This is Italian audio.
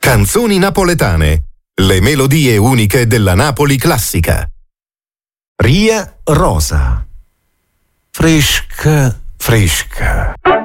Canzoni napoletane. Le melodie uniche della Napoli classica. Ria Rosa. Fresca, fresca.